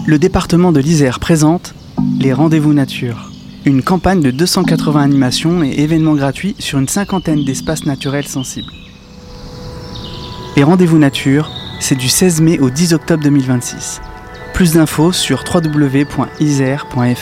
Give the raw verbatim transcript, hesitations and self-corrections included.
Le département de l'Isère présente les Rendez-vous Nature, une campagne de deux cent quatre-vingts animations et événements gratuits sur une cinquantaine d'espaces naturels sensibles. Les Rendez-vous Nature, c'est du seize mai au dix octobre deux mille vingt-six. Plus d'infos sur w w w point isère point f r.